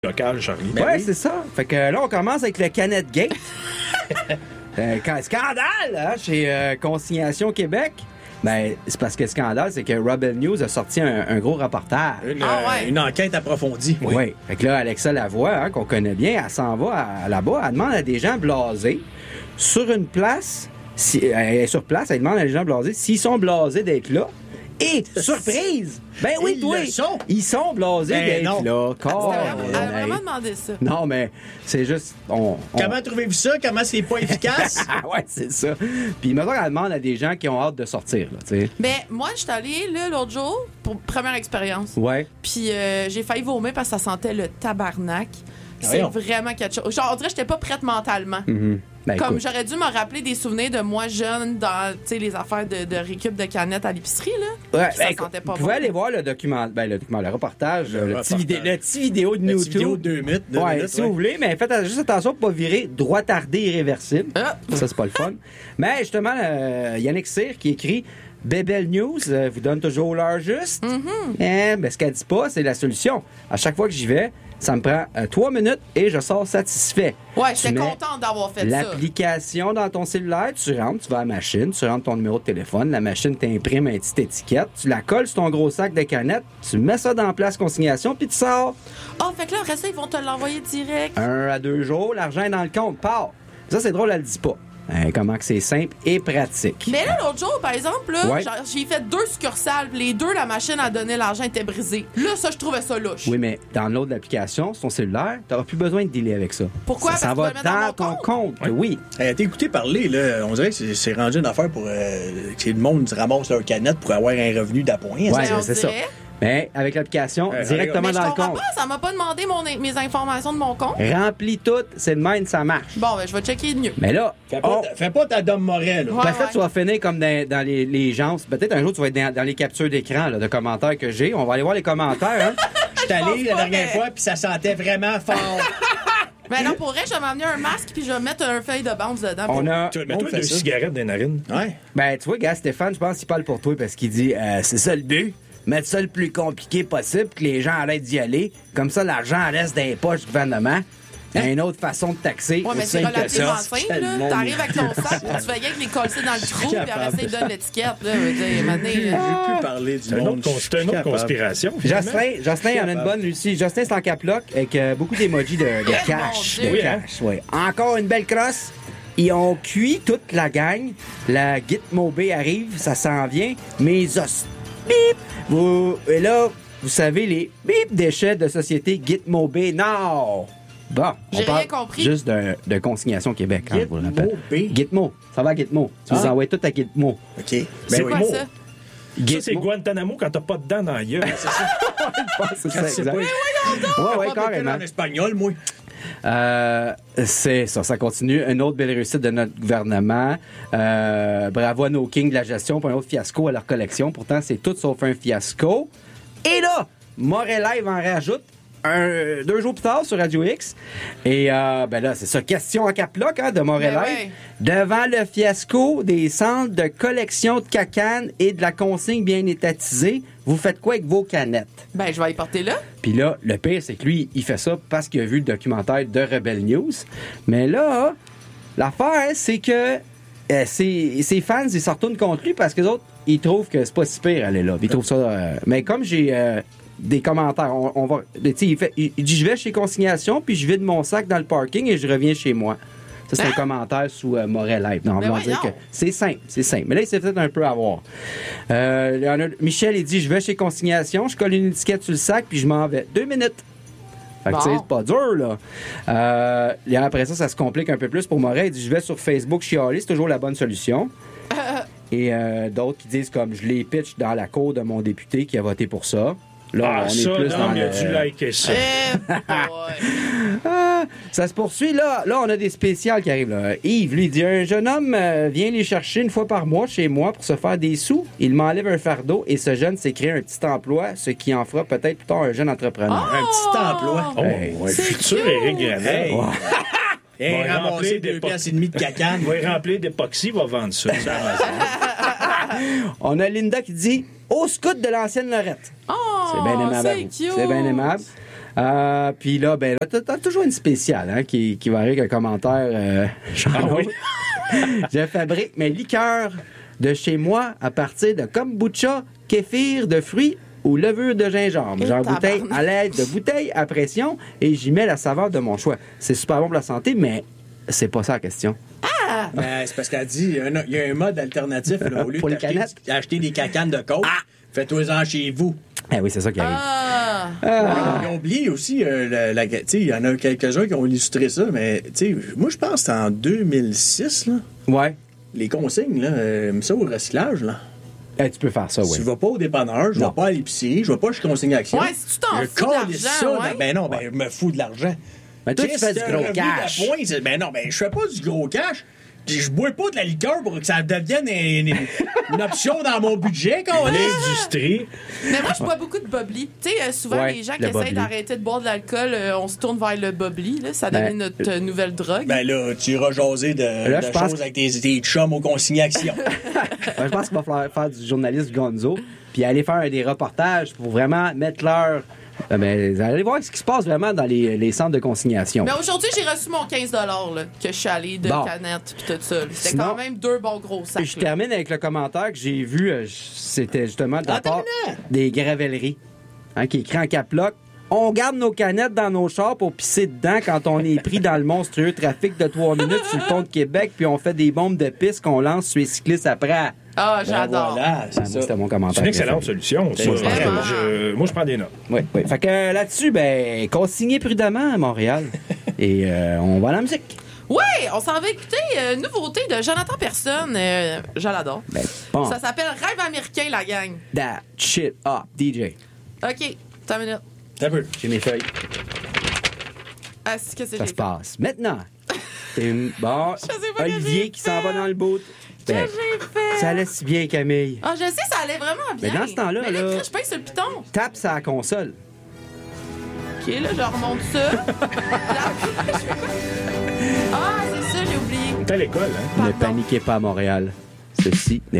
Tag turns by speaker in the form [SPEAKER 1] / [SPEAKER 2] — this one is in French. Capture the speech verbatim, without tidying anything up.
[SPEAKER 1] local, Charlie.
[SPEAKER 2] Ben ouais, oui. C'est ça. Fait que là, on commence avec le Canette Gate. euh, scandale hein, chez euh, Consignation Québec. Ben, c'est parce que le scandale, c'est que Rebel News a sorti un, un gros reportage.
[SPEAKER 1] Une,
[SPEAKER 3] ah, ouais.
[SPEAKER 1] euh, une enquête approfondie.
[SPEAKER 2] Oui. oui. Fait que là, Alexa Lavoie, hein, qu'on connaît bien, elle s'en va à, là-bas, elle demande à des gens blasés sur une place, si, elle est sur place, elle demande à des gens blasés s'ils sont blasés d'être là. Et, surprise! Ben oui,
[SPEAKER 1] Ils
[SPEAKER 2] toi!
[SPEAKER 1] le sont.
[SPEAKER 2] Ils sont blasés
[SPEAKER 1] Ben
[SPEAKER 2] d'être
[SPEAKER 1] non.
[SPEAKER 2] là. Car,
[SPEAKER 3] Elle a vraiment demandé ça.
[SPEAKER 2] Non, mais c'est juste... On, on...
[SPEAKER 1] Comment trouvez-vous ça? Comment c'est pas efficace?
[SPEAKER 2] ouais, c'est ça. Puis maintenant, elle demande à des gens qui ont hâte de sortir, là, tu sais.
[SPEAKER 3] Ben, moi, je suis allée, là, l'autre jour, pour première expérience.
[SPEAKER 2] Ouais.
[SPEAKER 3] Puis euh, j'ai failli vomir parce que ça sentait le tabarnak. C'est
[SPEAKER 1] Voyons.
[SPEAKER 3] vraiment quelque chose. Genre, on dirait que j'étais pas prête mentalement.
[SPEAKER 2] Mm-hmm. Ben,
[SPEAKER 3] Comme
[SPEAKER 2] écoute.
[SPEAKER 3] j'aurais dû me rappeler des souvenirs de moi jeune dans les affaires de, de récup de canettes à l'épicerie, là.
[SPEAKER 2] Ouais,
[SPEAKER 3] Puis ça
[SPEAKER 2] ben, écoute,
[SPEAKER 3] sentait pas
[SPEAKER 2] vous pouvez
[SPEAKER 3] bon.
[SPEAKER 2] aller voir le document, ben, le document, le reportage,
[SPEAKER 1] Le
[SPEAKER 2] le,
[SPEAKER 1] reportage.
[SPEAKER 2] Petit, vidéo, le petit vidéo de
[SPEAKER 1] Une
[SPEAKER 2] YouTube.
[SPEAKER 1] petite vidéo de deux minutes. deux
[SPEAKER 2] ouais,
[SPEAKER 1] minutes,
[SPEAKER 2] si
[SPEAKER 1] ouais.
[SPEAKER 2] vous voulez, mais faites juste attention pour pas virer droit tardé irréversible.
[SPEAKER 3] Ah.
[SPEAKER 2] Ça, c'est pas le fun. Mais justement, euh, Yannick Cyr qui écrit Bébel News euh, vous donne toujours l'heure juste.
[SPEAKER 3] Mm-hmm.
[SPEAKER 2] Eh, ben, ce qu'elle dit pas, c'est la solution. À chaque fois que j'y vais, ça me prend euh, trois minutes et je sors satisfait.
[SPEAKER 3] Ouais,
[SPEAKER 2] Tu
[SPEAKER 3] j'étais
[SPEAKER 2] mets
[SPEAKER 3] contente d'avoir fait ça.
[SPEAKER 2] l'application dans ton cellulaire, tu rentres, tu vas à la machine, tu rentres ton numéro de téléphone, la machine t'imprime une petite étiquette, tu la colles sur ton gros sac de canettes, tu mets ça dans la place consignation, puis tu sors.
[SPEAKER 3] Oh, fait que là, après ça, ils vont te l'envoyer direct.
[SPEAKER 2] Un à deux jours, l'argent est dans le compte, part. Ça, c'est drôle, elle le dit pas. Hein, comment que c'est simple et pratique.
[SPEAKER 3] Mais là, l'autre jour, par exemple, là,
[SPEAKER 2] Ouais.
[SPEAKER 3] genre, j'ai fait deux succursales, puis les deux, la machine a donné l'argent était brisée. Là, ça, je trouvais ça louche.
[SPEAKER 2] Oui, mais dans l'autre de l'application, sur ton cellulaire, tu n'auras plus besoin de dealer avec ça.
[SPEAKER 3] Pourquoi?
[SPEAKER 2] Ça, ça
[SPEAKER 3] Parce
[SPEAKER 2] va
[SPEAKER 3] que tu vas le mettre
[SPEAKER 2] dans
[SPEAKER 3] dans mon
[SPEAKER 2] ton compte, oui.
[SPEAKER 1] Hey, t'as écouté parler, là. On dirait que c'est, c'est rendu une affaire pour euh, que le monde ramasse leur canette pour avoir un revenu d'appoint.
[SPEAKER 2] Ouais,
[SPEAKER 3] Ben, on
[SPEAKER 2] c'est ça.
[SPEAKER 3] dirait.
[SPEAKER 2] Mais avec l'application,
[SPEAKER 1] Euh,
[SPEAKER 2] directement
[SPEAKER 3] Mais je
[SPEAKER 2] dans le
[SPEAKER 3] comprends
[SPEAKER 2] compte.
[SPEAKER 3] pas, ça m'a pas demandé mon, mes informations de mon compte.
[SPEAKER 2] Remplis tout, c'est de même, ça marche.
[SPEAKER 3] Bon, ben, je vais checker mieux.
[SPEAKER 2] Mais là,
[SPEAKER 1] Fais pas,
[SPEAKER 2] on-
[SPEAKER 1] ta- fais pas ta Dom Morel, là.
[SPEAKER 3] Ouais.
[SPEAKER 2] Parce que tu vas finir comme dans, dans les, les gens. Peut-être un jour, tu vas être dans, dans les captures d'écran là, de commentaires que j'ai. On va aller voir les commentaires. Hein?
[SPEAKER 1] Je suis allé
[SPEAKER 3] pense
[SPEAKER 1] la
[SPEAKER 3] pas,
[SPEAKER 1] dernière
[SPEAKER 3] mais-
[SPEAKER 1] fois, puis ça sentait vraiment fort.
[SPEAKER 3] Ben non, pour vrai, je vais m'amener un masque puis je vais mettre un feuille de bounce dedans.
[SPEAKER 2] On a.
[SPEAKER 1] Tu-
[SPEAKER 2] on
[SPEAKER 1] Mets-toi
[SPEAKER 2] fait
[SPEAKER 1] deux
[SPEAKER 2] ça.
[SPEAKER 1] cigarettes dans les narines. Ouais.
[SPEAKER 2] Ben, tu vois, gars, Stéphane, je pense qu'il parle pour toi parce qu'il dit euh, c'est ça le but. Mettre ça le plus compliqué possible, que les gens arrêtent d'y aller. Comme ça, l'argent reste dans les poches du gouvernement. Il y a une autre façon de taxer.
[SPEAKER 3] Ouais, mais
[SPEAKER 2] aussi
[SPEAKER 3] c'est
[SPEAKER 2] simple que
[SPEAKER 3] relativement
[SPEAKER 2] ça.
[SPEAKER 3] simple,
[SPEAKER 1] Quel
[SPEAKER 3] là.
[SPEAKER 1] monde.
[SPEAKER 3] T'arrives avec ton sac, puis tu fais rien que les coller dans le trou, puis après ça, ils donnent l'étiquette, là. Je veux dire, maintenant,
[SPEAKER 1] Je
[SPEAKER 3] là.
[SPEAKER 1] veux plus parler du
[SPEAKER 4] C'est une
[SPEAKER 1] monde.
[SPEAKER 4] autre, cons-
[SPEAKER 1] Je suis
[SPEAKER 4] c'est une autre
[SPEAKER 1] capable.
[SPEAKER 4] conspiration. finalement.
[SPEAKER 2] Jocelyn, Jocelyn, on a une bonne Lucie. Jocelyn, c'est en caploc avec euh, beaucoup d'émojis de, de cash.
[SPEAKER 3] Dieu.
[SPEAKER 2] De
[SPEAKER 4] Oui, hein?
[SPEAKER 2] cash, oui. Encore une belle crosse. Ils ont cuit toute la gang. La Gitmobé arrive, ça s'en vient. Mes os. Bip! Vous, et là, vous savez, les bip déchets de société Gitmobé. Non! Bon, on
[SPEAKER 3] J'ai
[SPEAKER 2] parle
[SPEAKER 3] rien compris.
[SPEAKER 2] juste de, de Consignation Québec, hein, je vous le rappelle.
[SPEAKER 1] Gitmobé.
[SPEAKER 2] Gitmo, ça va Gitmo. Tu vous
[SPEAKER 1] Ah.
[SPEAKER 2] envoies tout à Gitmo.
[SPEAKER 1] OK.
[SPEAKER 3] C'est
[SPEAKER 1] Ben
[SPEAKER 3] quoi
[SPEAKER 1] oui.
[SPEAKER 3] ça?
[SPEAKER 4] Ça, c'est
[SPEAKER 2] Gitmo.
[SPEAKER 4] Guantanamo quand t'as pas de dents dans la gueule.
[SPEAKER 2] C'est ça,
[SPEAKER 1] C'est
[SPEAKER 2] exact.
[SPEAKER 1] pas-
[SPEAKER 2] Ouais, ouais,
[SPEAKER 1] Pas de
[SPEAKER 2] carrément.
[SPEAKER 1] en espagnol, moi.
[SPEAKER 2] Euh, c'est ça, ça continue. Une autre belle réussite de notre gouvernement. Euh, bravo à nos kings de la gestion pour un autre fiasco à leur collection. Pourtant, c'est tout sauf un fiasco. Et là, Morel Live en rajoute un, deux jours plus tard sur Radio X. Et euh, ben là, c'est ça, question en caploc hein, de Morel
[SPEAKER 3] Ben
[SPEAKER 2] Live.
[SPEAKER 3] ouais.
[SPEAKER 2] Devant le fiasco des centres de collection de cacanes et de la consigne bien étatisée, vous faites quoi avec vos canettes?
[SPEAKER 3] Ben, je vais y porter là.
[SPEAKER 2] Puis là, le pire, c'est que lui, il fait ça parce qu'il a vu le documentaire de Rebel News. Mais là, l'affaire, c'est que euh, ses, ses fans, ils se retournent contre lui parce que les autres, ils trouvent que c'est pas si pire, aller là. Ils trouvent ça... euh, mais comme j'ai euh, des commentaires, on, on va... Tu sais, il, fait- il- il dit, je vais chez Consignation, puis je vide mon sac dans le parking et je reviens chez moi. Ça, c'est
[SPEAKER 3] Hein?
[SPEAKER 2] un commentaire sous euh, Morel Live. Non, on
[SPEAKER 3] Ben
[SPEAKER 2] va dire que
[SPEAKER 3] voyons.
[SPEAKER 2] c'est simple, c'est simple. Mais là, il s'est peut-être un peu avoir. Euh, il y en a- Michel, il dit, je vais chez Consignation, je colle une étiquette sur le sac, puis je m'en vais. Deux minutes. Fait que,
[SPEAKER 3] Bon.
[SPEAKER 2] tu sais, c'est pas dur, là. Euh, et après ça, ça se complique un peu plus pour Morel. Il dit, je vais sur Facebook chialer, c'est toujours la bonne solution. Et euh, d'autres qui disent, comme, je les pitch dans la cour de mon député qui a voté pour ça. Là,
[SPEAKER 4] Ah,
[SPEAKER 2] on
[SPEAKER 4] ça,
[SPEAKER 2] est plus
[SPEAKER 4] non,
[SPEAKER 2] dans
[SPEAKER 4] il a
[SPEAKER 2] le...
[SPEAKER 4] dû liker ça.
[SPEAKER 3] Eh, boy.
[SPEAKER 2] Ah, ça se poursuit, là. Là, on a des spéciales qui arrivent, là. Yves, lui, dit, un jeune homme euh, vient les chercher une fois par mois chez moi pour se faire des sous. Il m'enlève un fardeau et ce jeune s'est créé un petit emploi, ce qui en fera peut-être plus tard un jeune entrepreneur.
[SPEAKER 1] Un petit emploi.
[SPEAKER 4] Oh,
[SPEAKER 2] Hey,
[SPEAKER 4] ouais,
[SPEAKER 3] c'est
[SPEAKER 4] futur
[SPEAKER 3] cute.
[SPEAKER 4] Éric Gravel.
[SPEAKER 1] Hey.
[SPEAKER 2] Ouais.
[SPEAKER 1] Et
[SPEAKER 4] Bon,
[SPEAKER 1] ramasser
[SPEAKER 4] remplir des
[SPEAKER 1] deux
[SPEAKER 4] po-
[SPEAKER 1] piastres et demi de cacane.
[SPEAKER 4] Il va y remplir d'époxy, il va vendre ça. sur Amazon.
[SPEAKER 2] On a Linda qui dit, au scout de l'ancienne Lorette.
[SPEAKER 3] Oh,
[SPEAKER 2] C'est bien aimable. à
[SPEAKER 3] c'est
[SPEAKER 2] vous.
[SPEAKER 3] cute.
[SPEAKER 2] C'est bien aimable. Euh, puis là, ben là, t'as, t'as toujours une spéciale hein, qui, qui va arriver avec un commentaire. Euh,
[SPEAKER 4] Ah oui?
[SPEAKER 2] Je fabrique mes liqueurs de chez moi à partir de kombucha, kéfir de fruits ou levure de gingembre.
[SPEAKER 3] Et
[SPEAKER 2] J'en bouteille
[SPEAKER 3] tabarnak.
[SPEAKER 2] à l'aide de bouteilles à pression et j'y mets la saveur de mon choix. C'est super bon pour la santé, mais c'est pas ça la question.
[SPEAKER 1] Ben, c'est parce qu'elle dit, il y a un- il y a un mode alternatif. Là, au lieu
[SPEAKER 2] Pour les
[SPEAKER 1] d'acheter
[SPEAKER 2] canettes.
[SPEAKER 1] acheter des cacanes de coke, faites-en chez vous.
[SPEAKER 2] Ah oui, c'est ça qui arrive.
[SPEAKER 3] Ah!
[SPEAKER 1] Ils ont oublié aussi, euh, la, la- tu sais, il y en a quelques-uns qui ont illustré ça, mais tu sais, moi je pense que c'est en deux mille six, là,
[SPEAKER 2] Ouais.
[SPEAKER 1] les consignes, là, euh, ça au recyclage, là.
[SPEAKER 2] Eh, tu peux faire ça, oui.
[SPEAKER 1] Tu vas pas au dépanneur, je vais
[SPEAKER 2] Non.
[SPEAKER 1] pas à l'épicerie, je vais pas chez Consigne Action.
[SPEAKER 3] Ouais, si tu t'en
[SPEAKER 1] Je
[SPEAKER 3] fous de
[SPEAKER 1] calisse
[SPEAKER 3] l'argent,
[SPEAKER 1] ça,
[SPEAKER 3] ouais.
[SPEAKER 1] Ben non, ben je me fous de l'argent.
[SPEAKER 2] Mais toi, tu
[SPEAKER 1] Chris,
[SPEAKER 2] fais du
[SPEAKER 1] c'est un
[SPEAKER 2] gros
[SPEAKER 1] revenu
[SPEAKER 2] cash.
[SPEAKER 1] d'appoint, c'est- Ben non, ben je fais pas du gros cash. Puis je bois pas de la liqueur pour que ça devienne une, une- une option dans mon budget, quand on est.
[SPEAKER 4] L'industrie.
[SPEAKER 3] Mais moi, je bois beaucoup de bubbly. Tu sais, euh, souvent,
[SPEAKER 2] Ouais,
[SPEAKER 3] les gens qui
[SPEAKER 2] le
[SPEAKER 3] essayent
[SPEAKER 2] bubbly.
[SPEAKER 3] d'arrêter de boire de l'alcool, euh, on se tourne vers le bubbly. Là. Ça
[SPEAKER 2] Ben,
[SPEAKER 3] devient notre euh, nouvelle drogue.
[SPEAKER 1] Ben là, tu iras jaser de,
[SPEAKER 2] Là,
[SPEAKER 1] de
[SPEAKER 2] je pense
[SPEAKER 1] choses
[SPEAKER 2] que-
[SPEAKER 1] avec tes, tes chums au Consigne Action.
[SPEAKER 2] Ouais, je pense qu'il va falloir faire du journaliste Gonzo, puis aller faire des reportages pour vraiment mettre leur... Euh, ben, allez voir ce qui se passe vraiment dans les, les centres de consignation.
[SPEAKER 3] Mais aujourd'hui, j'ai reçu mon quinze là, que je suis allée de
[SPEAKER 2] Bon.
[SPEAKER 3] canettes pis tout ça. C'était
[SPEAKER 2] Sinon-
[SPEAKER 3] quand même deux bons gros sacs.
[SPEAKER 2] Je
[SPEAKER 3] là.
[SPEAKER 2] termine avec le commentaire que j'ai vu, euh, j- c'était justement de la
[SPEAKER 1] En
[SPEAKER 2] part
[SPEAKER 1] terminant.
[SPEAKER 2] des gravelleries, hein, qui est écrit en cap-lock. On garde nos canettes dans nos chars pour pisser dedans quand on est pris dans le monstrueux trafic de trois minutes sur le pont de Québec, puis on fait des bombes de piste qu'on lance sur les cyclistes après.
[SPEAKER 3] Ah,
[SPEAKER 1] Ben
[SPEAKER 3] j'adore.
[SPEAKER 1] voilà,
[SPEAKER 2] Ah,
[SPEAKER 1] c'est
[SPEAKER 2] moi,
[SPEAKER 1] ça.
[SPEAKER 2] c'était mon
[SPEAKER 4] C'est
[SPEAKER 2] commentaire.
[SPEAKER 4] une excellente
[SPEAKER 2] préféré.
[SPEAKER 4] solution, ça.
[SPEAKER 1] Moi, je pense
[SPEAKER 3] que oui.
[SPEAKER 4] Je- moi, je prends des notes.
[SPEAKER 2] Oui, oui. Fait que euh, là-dessus, ben, consignez prudemment à Montréal. Et euh, on va à la musique.
[SPEAKER 3] Ouais, on s'en va écouter euh, une nouveauté de Jonathan Personne. Euh, je l'adore.
[SPEAKER 2] Ben, bon.
[SPEAKER 3] Ça s'appelle Rêve américain, la gang.
[SPEAKER 2] That shit up, D J.
[SPEAKER 3] OK, t'as une minute.
[SPEAKER 1] T'as peu.
[SPEAKER 2] J'ai mes feuilles.
[SPEAKER 3] Ah, c'est que c'est
[SPEAKER 2] Ça
[SPEAKER 3] j'ai
[SPEAKER 2] se
[SPEAKER 3] fait.
[SPEAKER 2] passe. Maintenant. C'est une... Bon,
[SPEAKER 3] sais pas que
[SPEAKER 2] Olivier
[SPEAKER 3] j'ai
[SPEAKER 2] qui s'en va
[SPEAKER 3] fait.
[SPEAKER 2] dans le bout.
[SPEAKER 3] Que j'ai fait.
[SPEAKER 2] ça allait si bien, Camille.
[SPEAKER 3] Ah, je sais, ça allait vraiment bien.
[SPEAKER 2] Mais dans ce temps-là,
[SPEAKER 3] Mais
[SPEAKER 2] là-
[SPEAKER 3] je paye sur le piton.
[SPEAKER 2] Tape sa console.
[SPEAKER 3] OK, là, je remonte ça. Là- ah, c'est ça, j'ai oublié.
[SPEAKER 4] On est à l'école, hein?
[SPEAKER 2] Ne
[SPEAKER 3] Pardon.
[SPEAKER 2] paniquez pas à Montréal. Ceci n'est